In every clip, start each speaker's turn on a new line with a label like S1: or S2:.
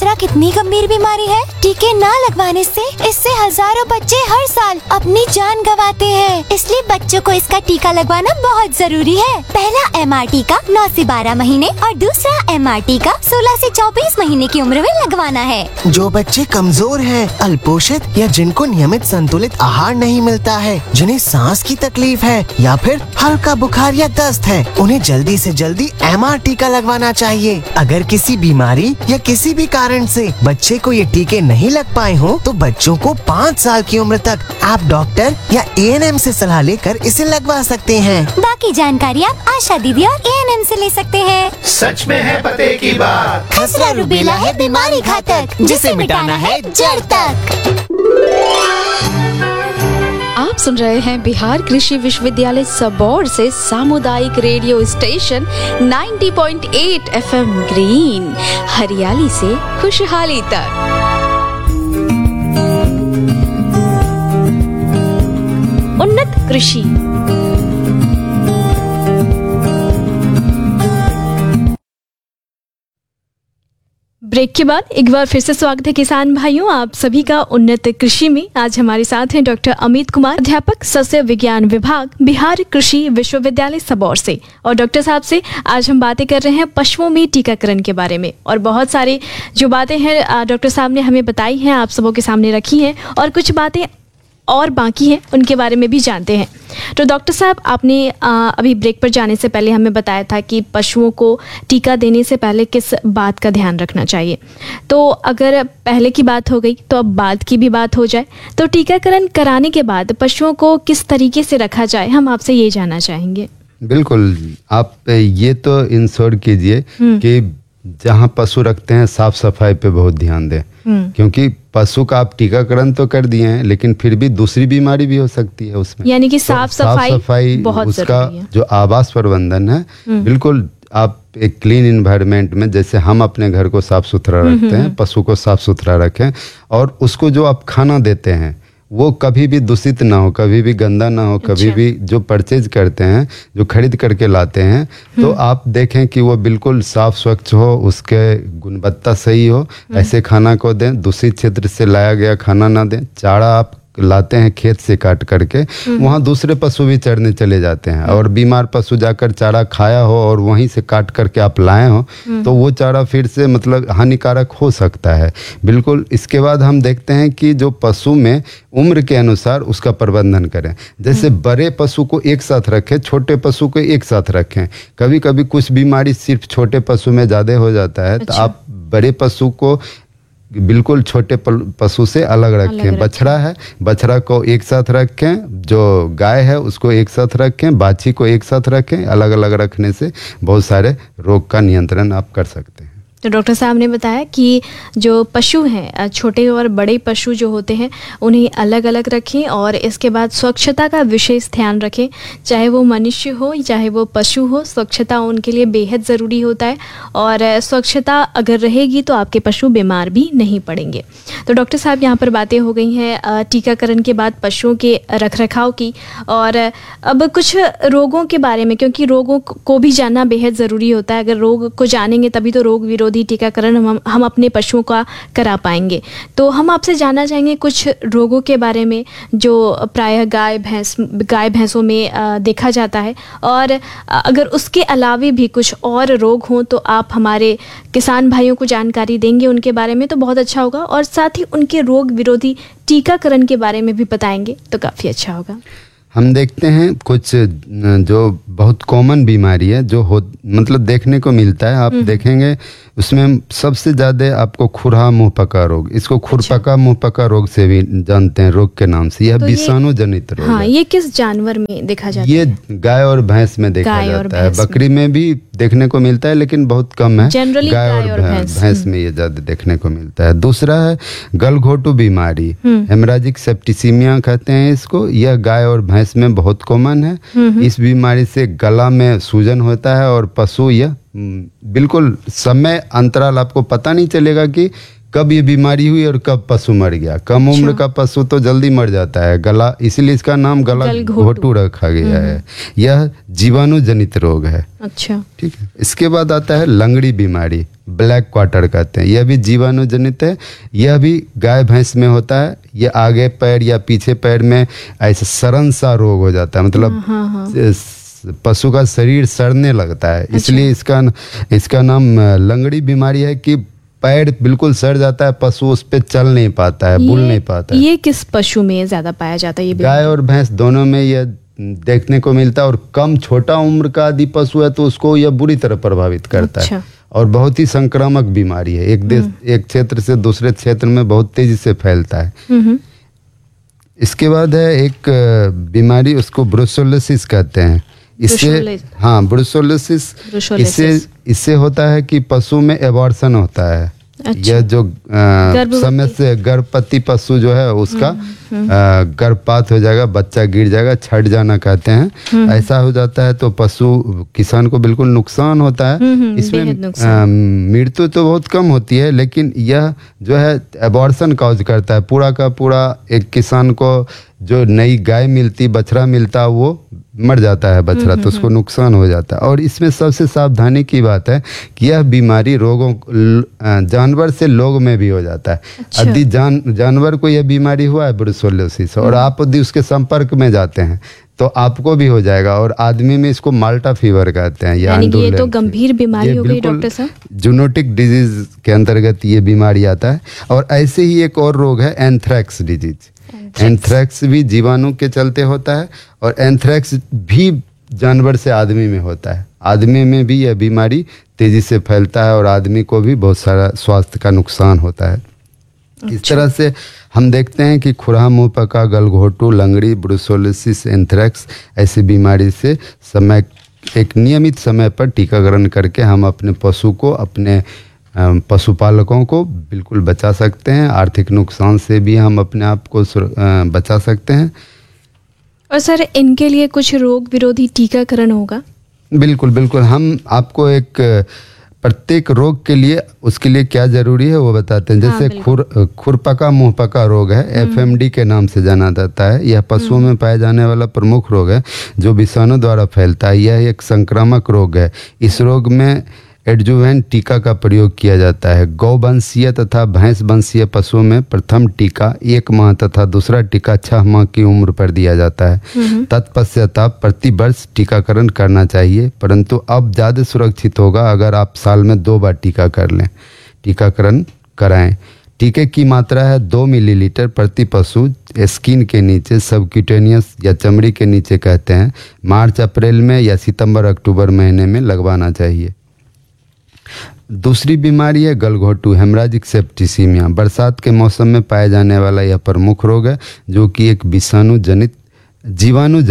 S1: खसरा कितनी गंभीर बीमारी है। टीके न लगवाने से इससे हजारों बच्चे हर साल अपनी जान गंवाते हैं। इसलिए बच्चों को इसका टीका लगवाना बहुत जरूरी है। पहला MR टीका 9 से 12 महीने और दूसरा MR टीका 16 से 24 महीने की उम्र में लगवाना है।
S2: जो बच्चे कमजोर हैं, अल्पोषित या जिनको नियमित संतुलित आहार नहीं मिलता है, जिन्हें सांस की तकलीफ है या फिर हल्का बुखार या दस्त है, उन्हें जल्दी से जल्दी MR टीका लगवाना चाहिए। अगर किसी बीमारी या किसी भी कारण से बच्चे को ये टीके नहीं लग पाए हो तो बच्चों को 5 साल की उम्र तक आप डॉक्टर या ANM से सलाह लेकर इसे लगवा सकते हैं।
S1: बाकी जानकारी आप आशा दीदी और ANM से ले सकते हैं।
S3: सच में है पते की बात।
S1: खसरा रूबेला है बीमारी घातक, जिसे मिटाना है जड़ तक।
S4: आप सुन रहे हैं बिहार कृषि विश्वविद्यालय सबौर से सामुदायिक रेडियो स्टेशन 90.8 FM ग्रीन, हरियाली से खुशहाली तक। उन्नत कृषि। ब्रेक के बाद एक बार फिर से स्वागत है किसान भाइयों, आप सभी का उन्नत कृषि में। आज हमारे साथ हैं डॉक्टर अमित कुमार, अध्यापक सस्य विज्ञान विभाग, बिहार कृषि विश्वविद्यालय सबौर से। और डॉक्टर साहब से आज हम बातें कर रहे हैं पशुओं में टीकाकरण के बारे में। और बहुत सारी जो बातें हैं डॉक्टर साहब ने हमें बताई हैं, आप सबों के सामने रखी हैं, और कुछ बातें और बाकी हैं, उनके बारे में भी जानते हैं। तो डॉक्टर साहब, आपने अभी ब्रेक पर जाने से पहले हमें बताया था कि पशुओं को टीका देने से पहले किस बात का ध्यान रखना चाहिए। तो अगर पहले की बात हो गई तो अब बाद की भी बात हो जाए। तो टीकाकरण कराने के बाद पशुओं को किस तरीके से रखा जाए, हम आपसे ये जानना चाहेंगे।
S5: बिल्कुल, आप ये तो इंश्योर कीजिए कि जहाँ पशु रखते हैं साफ सफाई पे बहुत ध्यान दें, क्योंकि पशु का आप टीकाकरण तो कर दिए हैं लेकिन फिर भी दूसरी बीमारी भी हो सकती है उसमें।
S4: यानी कि साफ सफाई बहुत
S5: उसका
S4: जरूरी है।
S5: जो आवास प्रबंधन है, बिल्कुल आप एक क्लीन इन्वायरमेंट में, जैसे हम अपने घर को साफ सुथरा रखते हैं, पशु को साफ सुथरा रखें। और उसको जो आप खाना देते हैं वो कभी भी दूषित ना हो, कभी भी गंदा ना हो। कभी भी जो परचेज करते हैं, जो खरीद करके लाते हैं, तो आप देखें कि वो बिल्कुल साफ स्वच्छ हो, उसके गुणवत्ता सही हो, ऐसे खाना को दें। दूषित क्षेत्र से लाया गया खाना ना दें। चारा आप लाते हैं खेत से काट करके, वहाँ दूसरे पशु भी चरने चले जाते हैं, और बीमार पशु जाकर चारा खाया हो और वहीं से काट करके आप लाए हो तो वो चारा फिर से मतलब हानिकारक हो सकता है। बिल्कुल। इसके बाद हम देखते हैं कि जो पशु में उम्र के अनुसार उसका प्रबंधन करें। जैसे बड़े पशु को एक साथ रखें, छोटे पशु को एक साथ रखें। कभी कभी कुछ बीमारी सिर्फ छोटे पशु में ज़्यादा हो जाता है, तो आप बड़े पशु को बिल्कुल छोटे पशु से अलग रखें। बछड़ा है, बछड़ा को एक साथ रखें, जो गाय है उसको एक साथ रखें, बाछी को एक साथ रखें। अलग अलग रखने से बहुत सारे रोग का नियंत्रण आप कर सकते हैं।
S4: तो डॉक्टर साहब ने बताया कि जो पशु हैं, छोटे और बड़े पशु जो होते हैं, उन्हें अलग अलग रखें, और इसके बाद स्वच्छता का विशेष ध्यान रखें। चाहे वो मनुष्य हो चाहे वो पशु हो, स्वच्छता उनके लिए बेहद ज़रूरी होता है। और स्वच्छता अगर रहेगी तो आपके पशु बीमार भी नहीं पड़ेंगे। तो डॉक्टर साहब, यहाँ पर बातें हो गई हैं टीकाकरण के बाद पशुओं के रखरखाव की, और अब कुछ रोगों के बारे में, क्योंकि रोगों को भी जानना बेहद ज़रूरी होता है। अगर रोग को जानेंगे तभी तो रोग विरोधी टीकाकरण हम अपने पशुओं का करा पाएंगे। तो हम आपसे जानना चाहेंगे कुछ रोगों के बारे में जो प्रायः गाय भैंसों में देखा जाता है, और अगर उसके अलावे भी कुछ और रोग हों तो आप हमारे किसान भाइयों को जानकारी देंगे उनके बारे में, तो बहुत अच्छा होगा। और साथ ही उनके रोग विरोधी टीकाकरण के बारे में भी बताएंगे तो काफ़ी अच्छा होगा।
S5: हम देखते हैं कुछ जो बहुत कॉमन बीमारी है जो मतलब देखने को मिलता है। आप देखेंगे उसमें सबसे ज़्यादा आपको खुरहा मुंहपका रोग, इसको खुरपका मुंहपका रोग से भी जानते हैं, रोग के नाम से। यह विषाणु जनित रोग है।
S4: ये किस जानवर में देखा जाता है?
S5: ये गाय और भैंस में देखा जाता है। बकरी में भी देखने को मिलता है लेकिन बहुत कम है। गाय और भैंस में ये ज्यादा देखने को मिलता है। दूसरा है गलघोटू बीमारी, हेमराजिक सेप्टिसीमिया कहते हैं इसको। यह गाय और भैंस में बहुत कॉमन है। इस बीमारी से गला में सूजन होता है और पशु यह बिल्कुल समय अंतराल आपको पता नहीं चलेगा कि कब ये बीमारी हुई और कब पशु मर गया। कम उम्र का पशु तो जल्दी मर जाता है, गला, इसीलिए इसका नाम गलघोटू रखा गया है। यह जीवाणु जनित रोग है।
S4: अच्छा,
S5: ठीक है। इसके बाद आता है लंगड़ी बीमारी, ब्लैक क्वार्टर कहते हैं। यह भी जीवाणु जनित है। यह भी गाय भैंस में होता है। यह आगे पैर या पीछे पैर में ऐसा सड़न सा रोग हो जाता है, मतलब पशु का शरीर सड़ने लगता है। इसलिए इसका नाम लंगड़ी बीमारी है कि पैर बिल्कुल सड़ जाता है, पशु उस पे चल नहीं पाता है, बुल नहीं पाता है।
S4: ये किस पशु में ज्यादा पाया जाता है? ये
S5: गाय और भैंस दोनों में यह देखने को मिलता है। और कम छोटा उम्र का यदि पशु है तो उसको यह बुरी तरह प्रभावित करता है और बहुत ही संक्रामक बीमारी है। एक क्षेत्र से दूसरे क्षेत्र में बहुत तेजी से फैलता है। इसके बाद है एक बीमारी, उसको ब्रुसेलोसिस कहते हैं। ब्रुसेलोसिस, इससे होता है कि पशु में एबॉर्शन होता है। यह जो समय से गर्भवती पशु जो है उसका गर्भपात हो जाएगा, बच्चा गिर जाएगा, छट जाना कहते हैं। ऐसा हो जाता है तो पशु किसान को बिल्कुल नुकसान होता है। इसमें मृत्यु तो बहुत कम होती है, लेकिन यह जो है एबॉर्शन कॉज करता है। पूरा का पूरा एक किसान को जो नई गाय मिलती, बछड़ा मिलता, वो मर जाता है बछड़ा, तो उसको नुकसान हो जाता है। और इसमें सबसे सावधानी की बात है कि यह बीमारी रोगों जानवर से लोग में भी हो जाता है। यदि जानवर को यह बीमारी हुआ है ब्रुसेलोसिस और आप यदि उसके संपर्क में जाते हैं तो आपको भी हो जाएगा। और आदमी में इसको माल्टा फीवर कहते हैं।
S4: ये तो गंभीर बीमारी हो गई डॉक्टर साहब।
S5: जूनोटिक डिजीज के अंतर्गत ये बीमारी आता है। और ऐसे ही एक और रोग है एंथ्रैक्स डिजीज। एंथ्रैक्स भी जीवाणु के चलते होता है और एंथ्रैक्स भी जानवर से आदमी में होता है। आदमी में भी यह बीमारी तेजी से फैलता है और आदमी को भी बहुत सारा स्वास्थ्य का नुकसान होता है। इस तरह से हम देखते हैं कि खुरा, मुंह पका, गलघोटू, लंगड़ी, ब्रुसेलोसिस, एंथ्रैक्स ऐसी बीमारी से एक नियमित समय पर टीकाकरण करके हम अपने पशु को, अपने पशुपालकों को बिल्कुल बचा सकते हैं। आर्थिक नुकसान से भी हम अपने आप को बचा सकते हैं।
S4: और सर, इनके लिए कुछ रोग विरोधी टीकाकरण होगा?
S5: बिल्कुल। हम आपको एक प्रत्येक रोग के लिए, उसके लिए क्या जरूरी है वो बताते हैं। जैसे खुरपका मुंहपका रोग है, FMD के नाम से जाना जाता है। यह पशुओं में पाया जाने वाला प्रमुख रोग है जो विषाणु द्वारा फैलता है। यह एक संक्रामक रोग है। इस रोग में एडजुवेंट टीका का प्रयोग किया जाता है। गौवंशीय तथा भैंस वंशीय पशुओं में प्रथम टीका 1 माह तथा दूसरा टीका 6 माह की उम्र पर दिया जाता है। तत्पश्चात प्रति वर्ष टीकाकरण करना चाहिए, परंतु अब ज़्यादा सुरक्षित होगा अगर आप साल में 2 बार टीकाकरण कराएं। टीके की मात्रा है 2 मिलीलीटर प्रति पशु। स्किन के नीचे, सबक्यूटेनियस या चमड़ी के नीचे कहते हैं, मार्च अप्रैल में या सितंबर अक्टूबर महीने में लगवाना चाहिए। दूसरी बीमारी है गलघोटू, हेमराजिक सेप्टिसीमिया। बरसात के मौसम में पाए जाने वाला यह प्रमुख रोग है जो कि एक जीवाणु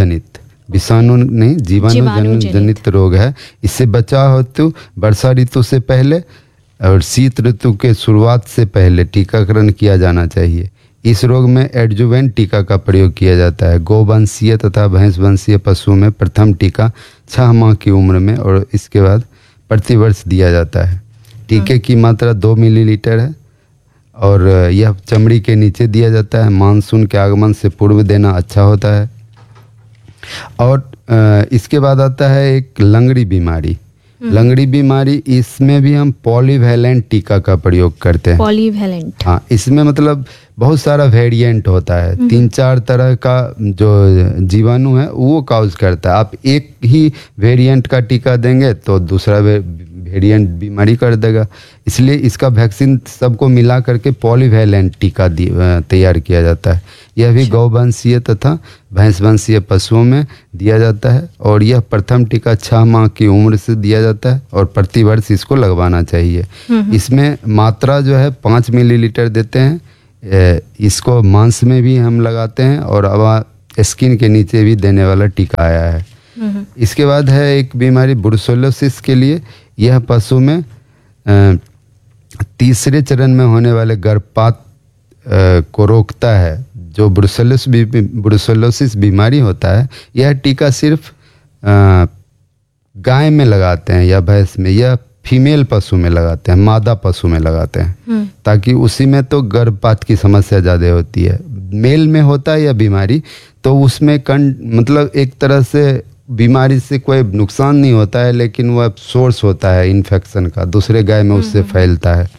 S5: जनित रोग है। इससे बचाव हेतु वर्षा ऋतु से पहले और शीत ऋतु के शुरुआत से पहले टीकाकरण किया जाना चाहिए। इस रोग में एडजुवेंट टीका का प्रयोग किया जाता है। गौवंशीय तथा भैंस वंशीय पशुओं में प्रथम टीका 6 माह की उम्र में और इसके बाद प्रतिवर्ष दिया जाता है। टीके की मात्रा 2 मिलीलीटर है और यह चमड़ी के नीचे दिया जाता है। मानसून के आगमन से पूर्व देना अच्छा होता है। और इसके बाद आता है एक लंगड़ी बीमारी। लंगड़ी बीमारी, इसमें भी हम पॉलीवैलेंट टीका का प्रयोग करते हैं।
S4: पॉलीवैलेंट,
S5: हाँ, इसमें मतलब बहुत सारा वेरिएंट होता है। 3-4 तरह का जो जीवाणु है वो काउज करता है। आप एक ही वेरिएंट का टीका देंगे तो दूसरा वेरिएंट बीमारी कर देगा। इसलिए इसका वैक्सीन सबको मिला करके पॉलीवैलेंट टीका तैयार किया जाता है। यह भी गौवंशीय तथा भैंस वंशीय पशुओं में दिया जाता है और यह प्रथम टीका 6 माह की उम्र से दिया जाता है और प्रतिवर्ष इसको लगवाना चाहिए। इसमें मात्रा जो है 5 मिलीलीटर देते हैं। इसको मांस में भी हम लगाते हैं और अब स्किन के नीचे भी देने वाला टीका आया है। इसके बाद है एक बीमारी ब्रुसेलोसिस के लिए। यह पशु में तीसरे चरण में होने वाले गर्भपात को रोकता है। जो ब्रुसेलोसिस बीमारी होता है, यह टीका सिर्फ गाय में लगाते हैं या भैंस में। यह फीमेल पशु में लगाते हैं, मादा पशु में लगाते हैं, ताकि उसी में तो गर्भपात की समस्या ज़्यादा होती है। मेल में होता है यह बीमारी तो उसमें मतलब एक तरह से बीमारी से कोई नुकसान नहीं होता है, लेकिन वह सोर्स होता है इन्फेक्शन का, दूसरे गाय में उससे फैलता है।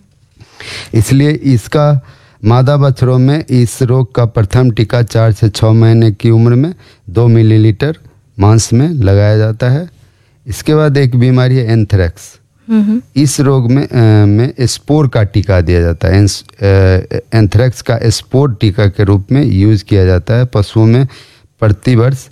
S5: इसलिए इसका मादा बछड़ों में इस रोग का प्रथम टीका 4 से 6 महीने की उम्र में 2 मिलीलीटर मांस में लगाया जाता है। इसके बाद एक बीमारी है एंथ्रेक्स। इस रोग में स्पोर का टीका दिया जाता है। एंथ्रेक्स का स्पोर टीका के रूप में यूज किया जाता है। पशुओं में प्रति वर्ष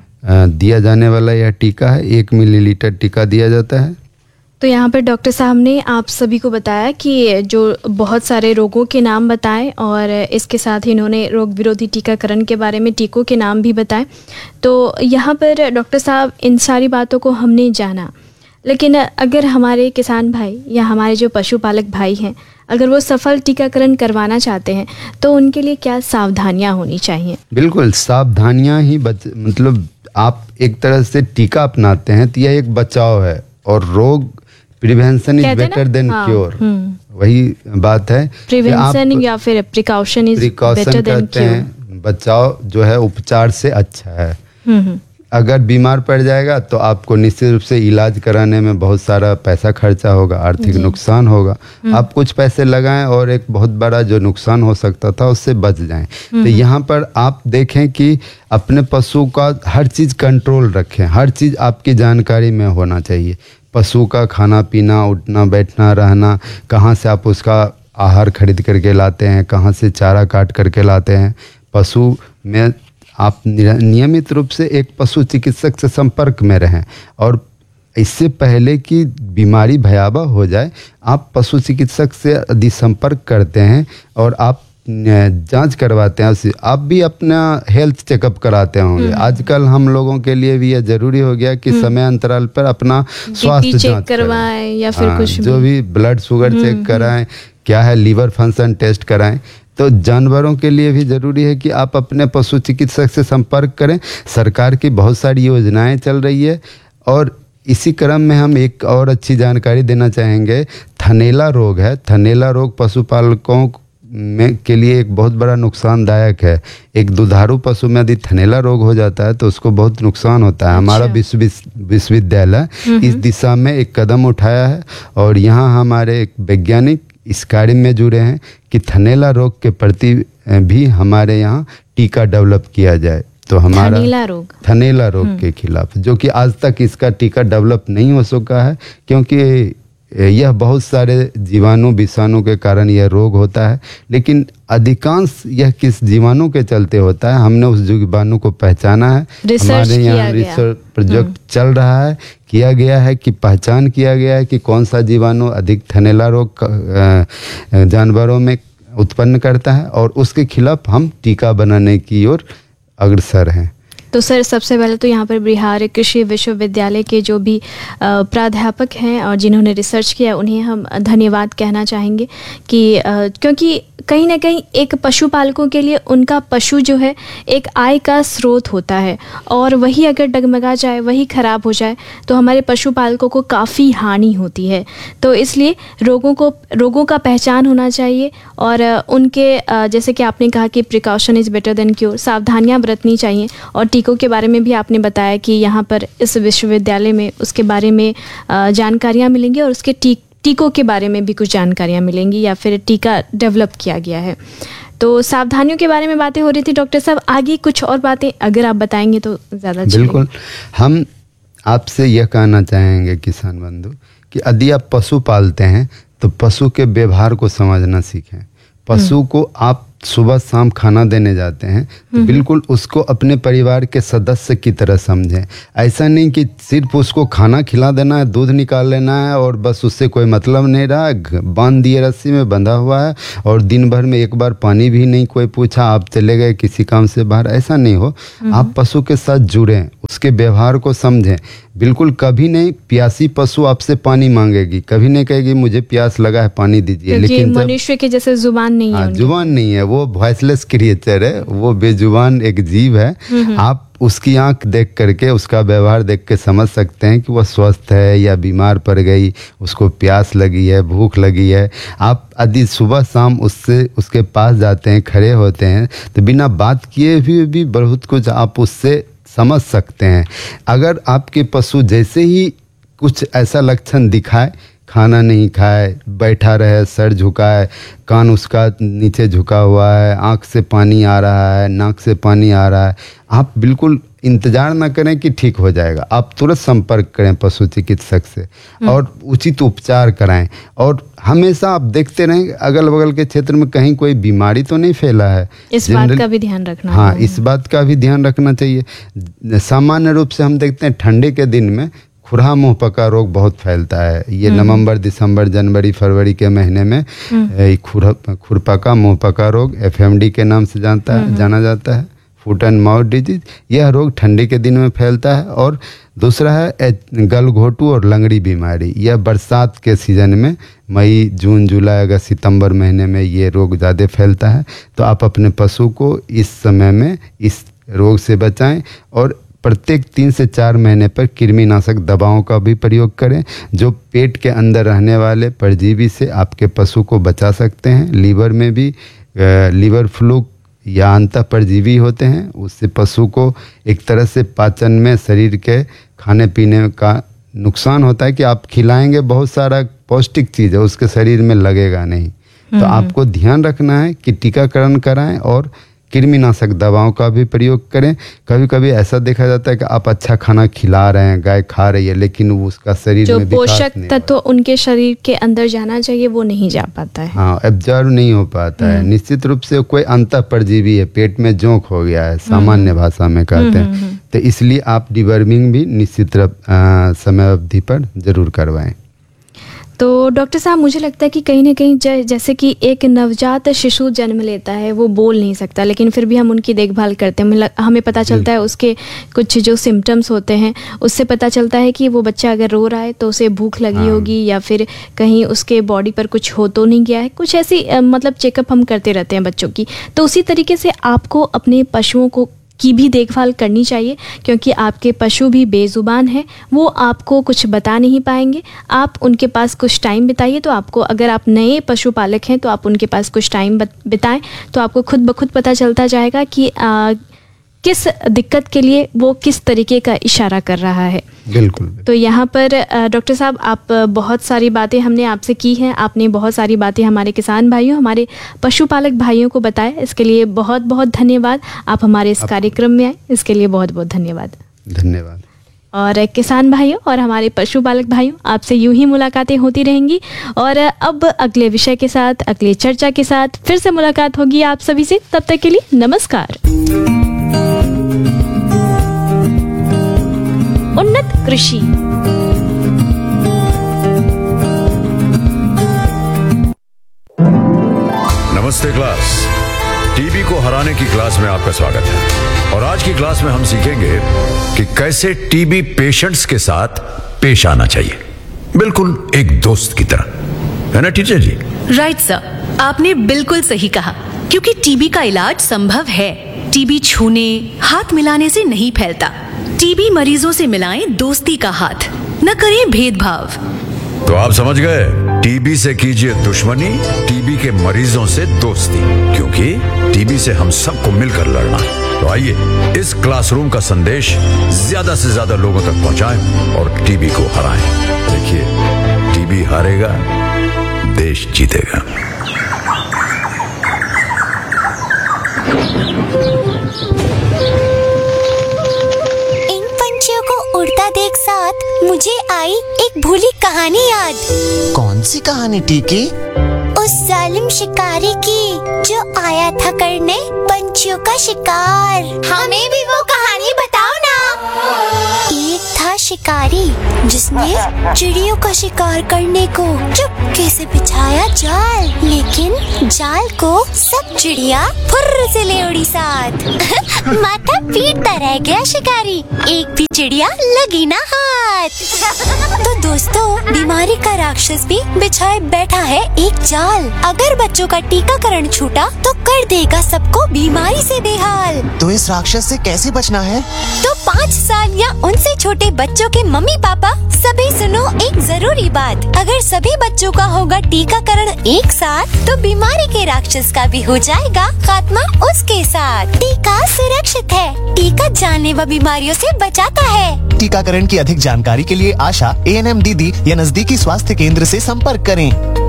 S5: दिया जाने वाला यह टीका है। 1 मिलीलीटर टीका दिया जाता है।
S4: तो यहाँ पर डॉक्टर साहब ने आप सभी को बताया कि जो बहुत सारे रोगों के नाम बताए और इसके साथ ही इन्होंने रोग विरोधी टीकाकरण के बारे में टीकों के नाम भी बताए। तो यहाँ पर डॉक्टर साहब इन सारी बातों को हमने जाना, लेकिन अगर हमारे किसान भाई या हमारे जो पशुपालक भाई हैं, अगर वो सफल टीकाकरण करवाना चाहते हैं तो उनके लिए क्या सावधानियां होनी चाहिए? बिल्कुल,
S5: सावधानियां ही मतलब आप एक तरह से टीका अपनाते हैं तो यह एक बचाव है, और रोग prevention is better than cure. वही बात है,
S4: प्रिवेंशन या फिर precaution is better than cure.
S5: बचाव जो है उपचार से अच्छा है। अगर बीमार पड़ जाएगा तो आपको निश्चित रूप से इलाज कराने में बहुत सारा पैसा खर्चा होगा, आर्थिक नुकसान होगा। आप कुछ पैसे लगाएं और एक बहुत बड़ा जो नुकसान हो सकता था उससे बच जाएं। तो यहाँ पर आप देखें कि अपने पशु का हर चीज़ कंट्रोल रखें, हर चीज़ आपकी जानकारी में होना चाहिए। पशु का खाना पीना, उठना बैठना रहना, कहाँ से आप उसका आहार खरीद करके लाते हैं, कहाँ से चारा काट करके लाते हैं। पशु में आप नियमित रूप से एक पशु चिकित्सक से संपर्क में रहें, और इससे पहले कि बीमारी भयावह हो जाए आप पशु चिकित्सक से यदि संपर्क करते हैं और आप जांच करवाते हैं, आप भी अपना हेल्थ चेकअप कराते होंगे। आजकल हम लोगों के लिए भी यह जरूरी हो गया कि समय अंतराल पर अपना स्वास्थ्य जांच करवाएं या फिर कुछ जो भी ब्लड शुगर चेक कराएं, क्या है लीवर फंक्शन टेस्ट कराएं। तो जानवरों के लिए भी ज़रूरी है कि आप अपने पशु चिकित्सक से संपर्क करें। सरकार की बहुत सारी योजनाएं चल रही है, और इसी क्रम में हम एक और अच्छी जानकारी देना चाहेंगे। थनैला रोग है। थनैला रोग पशुपालकों में के लिए एक बहुत बड़ा नुकसानदायक है। एक दुधारू पशु में यदि थनैला रोग हो जाता है तो उसको बहुत नुकसान होता है। हमारा विश्वविद्यालय इस दिशा में एक कदम उठाया है, और यहाँ हमारे एक वैज्ञानिक इस कार्य में जुड़े हैं कि थनैला रोग के प्रति भी हमारे यहाँ टीका डेवलप किया जाए। तो हमारा थनैला रोग के खिलाफ, जो कि आज तक इसका टीका डेवलप नहीं हो सका है, क्योंकि यह बहुत सारे जीवाणु विषाणु के कारण यह रोग होता है। लेकिन अधिकांश यह किस जीवाणु के चलते होता है, हमने उस जीवाणु को पहचाना है। हमारे यहाँ रिसर्च प्रोजेक्ट चल रहा है, किया गया है कि पहचान किया गया है कि कौन सा जीवाणु अधिक थनैला रोग जानवरों में उत्पन्न करता है, और उसके खिलाफ हम टीका बनाने की ओर अग्रसर हैं।
S4: तो सर, सबसे पहले तो यहाँ पर बिहार कृषि विश्वविद्यालय के जो भी प्राध्यापक हैं और जिन्होंने रिसर्च किया उन्हें हम धन्यवाद कहना चाहेंगे कि क्योंकि कहीं ना कहीं एक पशुपालकों के लिए उनका पशु जो है एक आय का स्रोत होता है, और वही अगर डगमगा जाए, वही ख़राब हो जाए तो हमारे पशुपालकों को काफ़ी हानि होती है। तो इसलिए रोगों का पहचान होना चाहिए, और उनके जैसे कि आपने कहा कि precaution is better than cure, सावधानियाँ बरतनी चाहिए। और टीकों के बारे में भी आपने बताया कि यहाँ पर इस विश्वविद्यालय में उसके बारे में जानकारियाँ मिलेंगी, और उसके टीकों के बारे में भी कुछ जानकारियाँ मिलेंगी, या फिर टीका डेवलप किया गया है। तो सावधानियों के बारे में बातें हो रही थी डॉक्टर साहब, आगे कुछ और बातें अगर आप बताएंगे तो ज़्यादा अच्छा।
S5: बिल्कुल, हम आपसे यह कहना चाहेंगे किसान बंधु कि यदि आप पशु पालते हैं तो पशु के व्यवहार को समझना सीखें। पशु को आप सुबह शाम खाना देने जाते हैं तो बिल्कुल उसको अपने परिवार के सदस्य की तरह समझें। ऐसा नहीं कि सिर्फ उसको खाना खिला देना है, दूध निकाल लेना है और बस उससे कोई मतलब नहीं रहा, बांध दिए रस्सी में बंधा हुआ है और दिन भर में एक बार पानी भी नहीं कोई पूछा, आप चले गए किसी काम से बाहर। ऐसा नहीं हो, आप पशु के साथ जुड़ें, उसके व्यवहार को समझें। बिल्कुल कभी नहीं प्यासी पशु आपसे पानी मांगेगी, कभी नहीं कहेगी मुझे प्यास लगा है पानी दीजिए। लेकिन
S4: मनुष्य के जैसे जुबान नहीं है,
S5: जुबान नहीं है, वो वॉइसलेस क्रिएचर है, वो बेजुबान एक जीव है। आप उसकी आंख देख करके, उसका व्यवहार देख के समझ सकते हैं कि वह स्वस्थ है या बीमार पड़ गई, उसको प्यास लगी है, भूख लगी है। आप यदि सुबह शाम उसके पास जाते हैं, खड़े होते हैं, तो बिना बात किए भी बहुत कुछ आप उससे समझ सकते हैं। अगर आपके पशु जैसे ही कुछ ऐसा लक्षण दिखाए, खाना नहीं खाए, बैठा रहे, सर झुकाए, कान उसका नीचे झुका हुआ है, आँख से पानी आ रहा है, नाक से पानी आ रहा है, आप बिल्कुल इंतज़ार ना करें कि ठीक हो जाएगा। आप तुरंत संपर्क करें पशु चिकित्सक से और उचित उपचार कराएं। और हमेशा आप देखते रहें अगल बगल के क्षेत्र में कहीं कोई बीमारी तो नहीं फैला है।
S4: इस बात का भी ध्यान रखना।
S5: हाँ, इस बात का भी ध्यान रखना चाहिए। सामान्य रूप से हम देखते हैं ठंडी के दिन में खुरहा मुंहपका रोग बहुत फैलता है। ये नवंबर, दिसंबर, जनवरी, फरवरी के महीने में खुरपका मुंहपका रोग FMD के नाम से जाना जाता है, फुट एंड माउथ डिजीज। यह रोग ठंडी के दिन में फैलता है। और दूसरा है गलघोटू और लंगड़ी बीमारी। यह बरसात के सीजन में मई, जून, जुलाई, अगस्त, सितंबर महीने में ये रोग ज़्यादा फैलता है। तो आप अपने पशु को इस समय में इस रोग से बचाएं और प्रत्येक 3 से 4 महीने पर कृमिनाशक दवाओं का भी प्रयोग करें, जो पेट के अंदर रहने वाले परजीवी से आपके पशु को बचा सकते हैं। लीवर में भी लीवर फ्लू या अंतः परजीवी होते हैं, उससे पशु को एक तरह से पाचन में, शरीर के खाने पीने का नुकसान होता है कि आप खिलाएंगे बहुत सारा पौष्टिक चीज़ है, उसके शरीर में लगेगा नहीं। तो आपको ध्यान रखना है कि टीकाकरण कराएं और कृमिनाशक दवाओं का भी प्रयोग करें। कभी कभी ऐसा देखा जाता है कि आप अच्छा खाना खिला रहे हैं, गाय खा रही है, लेकिन वो उसका शरीर में
S4: पोषक तत्व उनके शरीर के अंदर जाना चाहिए वो नहीं जा पाता है।
S5: हाँ, एब्जॉर्ब नहीं हो पाता है। निश्चित रूप से कोई अंतः परजीवी है, पेट में जोंक हो गया है, सामान्य भाषा में कहते हैं। तो इसलिए आप डिवर्मिंग भी निश्चित समय अवधि पर जरूर करवाएं।
S4: तो डॉक्टर साहब, मुझे लगता है कि कहीं ना कहीं जैसे कि एक नवजात शिशु जन्म लेता है, वो बोल नहीं सकता, लेकिन फिर भी हम उनकी देखभाल करते हैं। हमें पता चलता है उसके कुछ जो सिम्टम्स होते हैं, उससे पता चलता है कि वो बच्चा अगर रो रहा है तो उसे भूख लगी होगी या फिर कहीं उसके बॉडी पर कुछ हो तो नहीं गया है। कुछ ऐसी मतलब चेकअप हम करते रहते हैं बच्चों की। तो उसी तरीके से आपको अपने पशुओं की भी देखभाल करनी चाहिए, क्योंकि आपके पशु भी बेजुबान हैं, वो आपको कुछ बता नहीं पाएंगे। आप उनके पास कुछ टाइम बिताइए। तो आपको, अगर आप नए पशुपालक हैं तो आप उनके पास कुछ टाइम बिताएं, तो आपको खुद ब खुद पता चलता जाएगा कि किस दिक्कत के लिए वो किस तरीके का इशारा कर रहा है।
S5: बिल्कुल।
S4: तो यहाँ पर डॉक्टर साहब, आप बहुत सारी बातें हमने आपसे की हैं, आपने बहुत सारी बातें हमारे किसान भाइयों, हमारे पशुपालक भाइयों को बताया। इसके लिए बहुत बहुत धन्यवाद। आप हमारे इस कार्यक्रम में आए, इसके लिए बहुत बहुत धन्यवाद।
S5: धन्यवाद।
S4: और किसान भाइयों और हमारे पशुपालक भाइयों, आपसे यूं ही मुलाकातें होती रहेंगी। और अब अगले विषय के साथ, अगले चर्चा के साथ फिर से मुलाकात होगी आप सभी से। तब तक के लिए नमस्कार। उन्नत कृषि।
S6: नमस्ते क्लास। टीबी को हराने की क्लास में आपका स्वागत है। और आज की क्लास में हम सीखेंगे कि कैसे टीबी पेशेंट्स के साथ पेश आना चाहिए, बिल्कुल एक दोस्त की तरह, है ना टीचर जी?
S7: राइट सर, आपने बिल्कुल सही कहा, क्योंकि टीबी का इलाज संभव है। टीबी छूने, हाथ मिलाने से नहीं फैलता। टीबी मरीजों से मिलाएं दोस्ती का हाथ, न करें भेदभाव।
S6: तो आप समझ गए, टीबी से कीजिए दुश्मनी, टीबी के मरीजों से दोस्ती, क्योंकि टीबी से हम सबको मिलकर लड़ना है। तो आइए इस क्लासरूम का संदेश ज्यादा से ज्यादा लोगों तक पहुंचाएं और टीबी को हराएं। देखिए, टीबी हारेगा, देश जीतेगा।
S1: इन पंछियों को उड़ता देख साथ मुझे आई एक भूली कहानी याद।
S2: कौन सी कहानी टीकी?
S1: उस जालिम शिकारी की जो आया था करने पंछियों का शिकार। हमें भी वो कहानी बताओ ना। एक था शिकारी जिसने चिड़ियों का शिकार करने को चुपके से बिछाया जाल, लेकिन जाल को सब चिड़िया फुर्र से ले उड़ी साथ। माथा पीटता रह गया शिकारी, एक भी चिड़िया लगी ना हाथ। तो दोस्तों, बीमारी का राक्षस भी बिछाए बैठा है एक जाल। अगर बच्चों का टीकाकरण छूटा तो कर देगा सबको बीमारी से बेहाल।
S2: तो इस राक्षस से कैसे बचना है?
S1: तो 5 साल या उनसे छोटे बच्चों के मम्मी पापा सभी सुनो एक जरूरी बात। अगर सभी बच्चों का होगा टीकाकरण एक साथ, तो बीमारी के राक्षस का भी हो जाएगा खात्मा उसके साथ। टीका सुरक्षित है, टीका जानलेवा बीमारियों से बचाता है।
S2: टीकाकरण की अधिक जानकारी के लिए आशा, ANM दीदी या नजदीकी स्वास्थ्य केंद्र से संपर्क करें।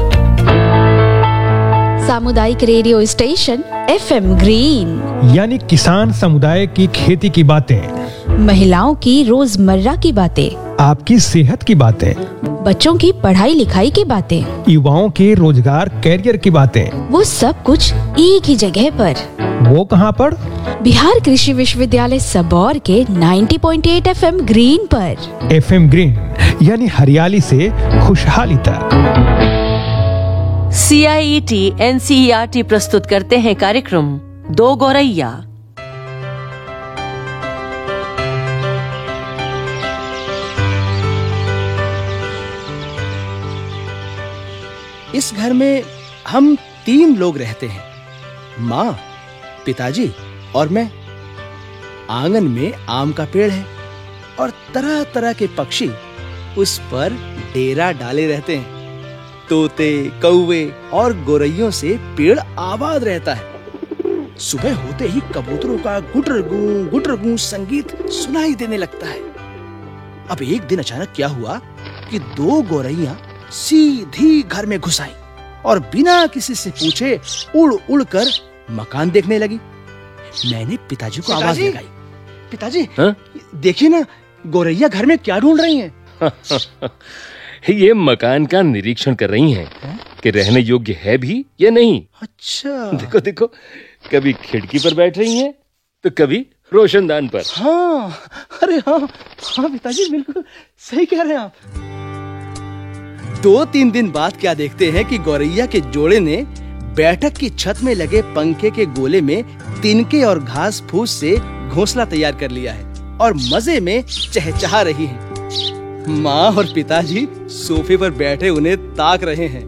S8: सामुदायिक रेडियो स्टेशन FM ग्रीन,
S9: यानी किसान समुदाय की खेती की बातें,
S8: महिलाओं की रोजमर्रा की बातें,
S9: आपकी सेहत की बातें,
S8: बच्चों की पढ़ाई लिखाई की बातें,
S9: युवाओं के रोजगार कैरियर की बातें,
S8: वो सब कुछ एक ही जगह पर।
S9: वो कहाँ पर?
S8: बिहार कृषि विश्वविद्यालय सबौर के 90.8 FM ग्रीन पर।
S9: FM ग्रीन यानी हरियाली से खुशहाली तक।
S10: CIET NCERT प्रस्तुत करते हैं कार्यक्रम दो गौरैया।
S11: इस घर में हम 3 लोग रहते हैं, माँ, पिताजी और मैं। आंगन में आम का पेड़ है और तरह तरह के पक्षी उस पर डेरा डाले रहते हैं। तोते, कौवे और गोरैयों से पेड़ आबाद रहता है। सुबह होते ही कबूतरों का गुटर गूं संगीत सुनाई देने लगता है। अब एक दिन अचानक क्या हुआ कि 2 गोरैया सीधी घर में घुस आई और बिना किसी से पूछे उड़ उड़ कर मकान देखने लगी। मैंने पिताजी को आवाज लगाई, पिताजी देखिए ना, गोरैया घर में क्या ढूंढ रही हैं?
S12: ये मकान का निरीक्षण कर रही हैं कि रहने योग्य है भी या नहीं।
S11: अच्छा,
S12: देखो देखो, कभी खिड़की पर बैठ रही हैं तो कभी रोशनदान पर।
S11: हाँ, अरे हाँ पिताजी, बिल्कुल सही कह रहे हैं आप। 2-3 दिन बाद क्या देखते हैं कि गौरैया के जोड़े ने बैठक की छत में लगे पंखे के गोले में तिनके और घास फूस से घोंसला तैयार कर लिया है और मजे में चहचहा रही हैं। माँ और पिताजी सोफे पर बैठे उन्हें ताक रहे हैं।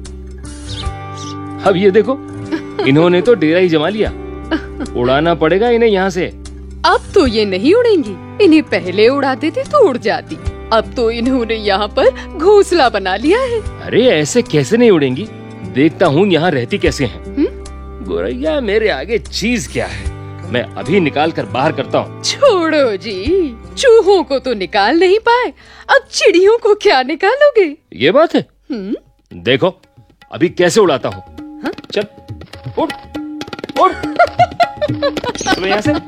S12: अब ये देखो, इन्होंने तो डेरा ही जमा लिया। उड़ाना पड़ेगा इन्हें यहाँ से।
S13: अब तो ये नहीं उड़ेंगी, इन्हें पहले उड़ाते थे तो उड़ जाती। अब तो इन्होंने यहाँ पर घोंसला बना लिया है।
S12: अरे ऐसे कैसे नहीं उड़ेंगी, देखता हूँ यहाँ रहती कैसे हैं। गोरैया मेरे आगे चीज क्या है, मैं अभी निकाल कर बाहर करता हूँ।
S13: छोड़ो जी, चूहों को तो निकाल नहीं पाए, अब चिड़ियों को क्या निकालोगे?
S12: ये बात है। देखो अभी कैसे उड़ाता हूँ। चल उड़ उड़ चलो यहाँ से।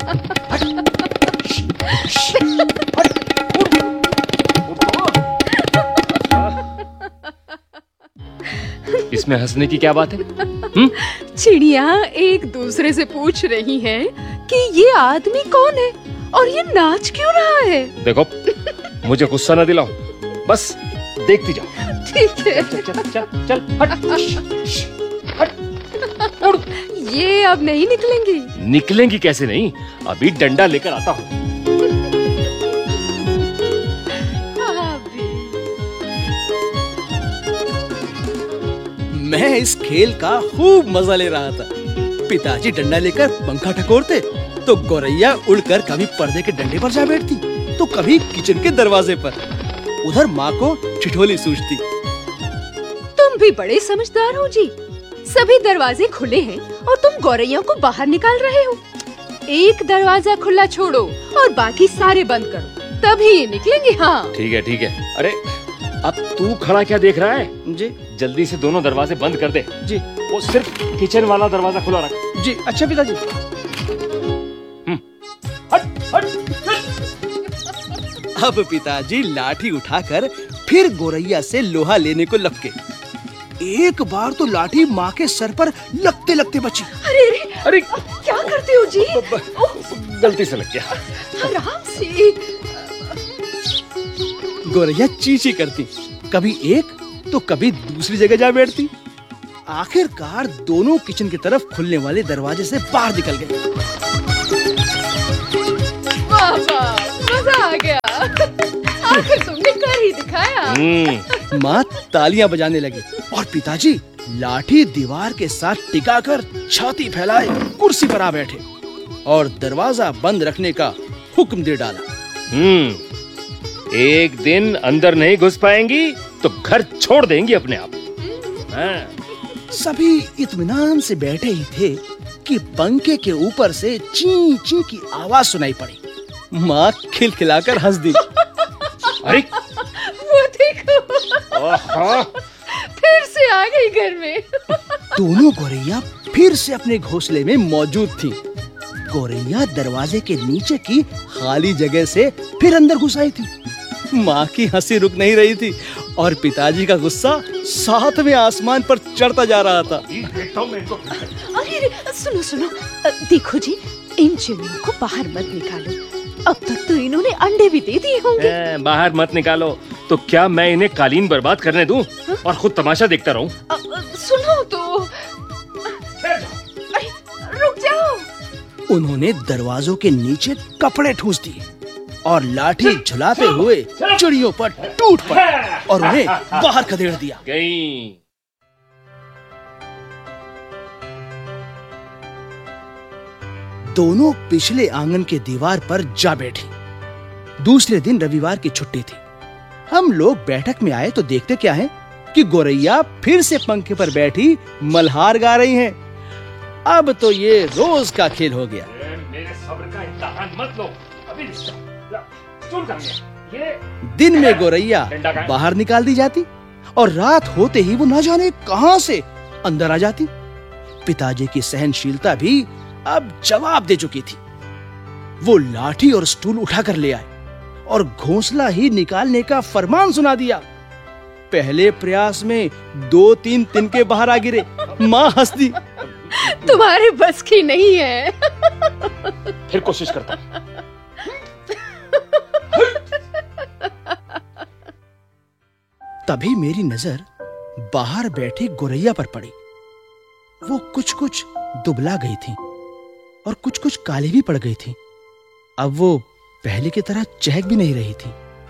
S12: इसमें हंसने की क्या बात है?
S13: चिड़िया एक दूसरे से पूछ रही हैं कि ये आदमी कौन है और ये नाच क्यों रहा है।
S12: देखो मुझे गुस्सा न दिलाओ, बस देखती जाओ।
S13: ठीक है,
S12: चल चल चल चल, हट उड़।
S13: ये अब नहीं निकलेंगी।
S12: निकलेंगी कैसे नहीं, अभी डंडा लेकर आता हूँ।
S11: मैं इस खेल का खूब मजा ले रहा था। पिताजी डंडा लेकर पंखा ठकोरते तो गौरैया उड़कर कभी पर्दे के डंडे पर जा बैठती तो कभी किचन के दरवाजे पर। उधर माँ को ठिठोली सूझती।
S13: तुम भी बड़े समझदार हो जी, सभी दरवाजे खुले हैं और तुम गौरैया को बाहर निकाल रहे हो। एक दरवाजा खुला छोड़ो और बाकी सारे बंद करो, तभी ये निकलेंगे। हाँ
S12: ठीक है ठीक है। अरे अब तू खड़ा क्या देख रहा है
S11: जी?
S12: जल्दी से दोनों दरवाजे बंद कर दे
S11: जी।
S12: वो सिर्फ किचन वाला दरवाजा खुला रख।
S11: जी अच्छा पिताजी। अब पिताजी लाठी उठाकर फिर गौरैया से लोहा लेने को लपके। एक बार तो लाठी माँ के सर पर लगते लगते बची।
S13: अरे अरे
S12: अरे
S13: क्या करते हो जी?
S12: गलती से लग गया।
S13: आराम से।
S11: गौरैया चींची करती, कभी एक तो कभी दूसरी जगह जा बैठती। आखिरकार दोनों किचन की तरफ खुलने वाले दरवाजे से बाहर निकल गए।
S13: वाह वाह, मजा आ गया। आखिर तुमने कर ही दिखाया।
S11: माँ तालियां बजाने लगी और पिताजी लाठी दीवार के साथ टिकाकर छाती फैलाए कुर्सी पर आ बैठे और दरवाजा बंद रखने का हुक्म दे डाला।
S12: एक दिन अंदर नहीं घुस पाएंगी तो घर छोड़ देंगी अपने आप।
S11: सभी इत्मीनान से बैठे ही थे कि पंखे के ऊपर से ची ची की आवाज सुनाई पड़ी। माँ खिलखिलाकर हंस दी।
S12: अरे
S13: वो देखो, फिर से आ गई घर में।
S11: दोनों गौरैया फिर से अपने घोंसले में मौजूद थीं। गौरैया दरवाजे के नीचे की खाली जगह से फिर अंदर घुस आई थी। माँ की हंसी रुक नहीं रही थी और पिताजी का गुस्सा सातवें आसमान पर चढ़ता जा रहा था।
S13: अरे सुनो सुनो, देखो जी, इन चिड़ियों को बाहर मत निकालो। अब तक तो इन्होंने अंडे भी दे दिए होंगे।
S12: बाहर मत निकालो तो क्या मैं इन्हें कालीन बर्बाद करने दूं और खुद तमाशा देखता रहूं?
S13: सुनो तो, रुक जाओ।
S11: उन्होंने दरवाजों के नीचे कपड़े ठूस दिए और लाठी झुलाते हुए चिड़ियों पर टूट पड़े और उन्हें बाहर खदेड़ दिया।
S12: गई।
S11: दोनों पिछले आंगन के दीवार पर जा बैठी। दूसरे दिन रविवार की छुट्टी थी। हम लोग बैठक में आए तो देखते क्या है कि गौरैया फिर से पंखे पर बैठी मल्हार गा रही हैं। अब तो ये रोज का खेल हो गया।
S12: मेरे सब्र का इम्तिहान मत लो। अभी
S11: दिन में गौरैया बाहर निकाल दी जाती और रात होते ही वो न जाने कहां से अंदर आ जाती। पिताजी की सहनशीलता भी अब जवाब दे चुकी थी। वो लाठी और स्टूल उठाकर ले आए और घोंसला ही निकालने का फरमान सुना दिया। पहले प्रयास में 2-3 तिनके बाहर आ गिरे। माँ हंस दी।
S13: तुम्हारे बस की नहीं है।
S12: फिर कोशिश करता हूं।
S11: तभी मेरी नजर बाहर बैठी गौरैया पर पड़ी। वो कुछ दुबला गई थी और कुछ काली भी पड़ गई थी। अब वो पहले की तरह चहक भी नहीं रही थी।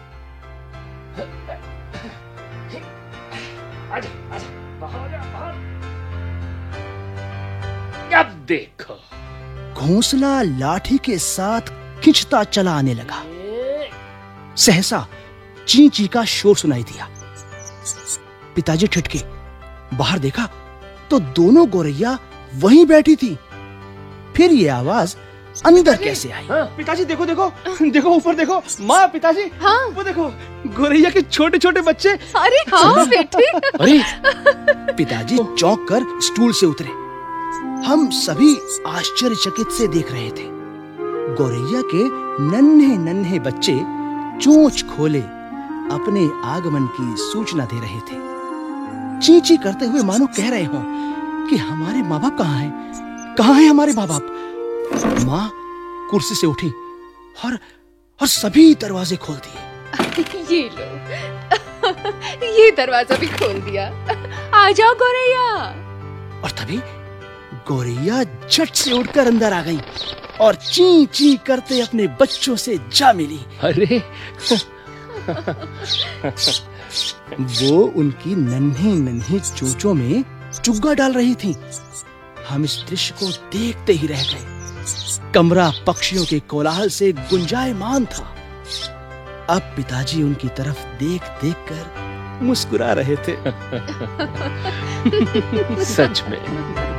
S12: अब देखो,
S11: घोंसला लाठी के साथ खिंचता चला आने लगा। सहसा ची ची का शोर सुनाई दिया। पिताजी ठिठके। बाहर देखा तो दोनों गौरैया वहीं बैठी थी। फिर ये आवाज अंदर कैसे आई? पिताजी देखो देखो देखो, ऊपर देखो। माँ, पिताजी, हाँ? वो देखो, गौरैया के छोटे छोटे बच्चे।
S13: अरे हाँ बेटे।
S11: अरे! पिताजी चौंक कर स्टूल से उतरे। हम सभी आश्चर्यचकित से देख रहे थे। गौरैया के नन्हे नन्हे बच्चे चोंच खोले अपने आगमन की सूचना दे रहे थे। ची ची करते हुए मानो कह रहे हों कि हमारे माँ बाप कहाँ हैं? कहाँ हैं हमारे माँ बाप? माँ कुर्सी से उठी और सभी दरवाजे खोल दिए।
S13: ये लो, ये दरवाजा भी खोल दिया। आ जाओ गौरैया।
S11: और तभी गौरैया झट से उठकर अंदर आ गई और ची ची करते अपने बच्चों से जा मिली।
S12: अरे!
S11: वो उनकी नन्ही नन्ही चोंचों में चुग्गा डाल रही थी। हम इस दृश्य को देखते ही रह गए। कमरा पक्षियों के कोलाहल से गुंजायमान था। अब पिताजी उनकी तरफ देख देख कर मुस्कुरा रहे थे।
S12: सच में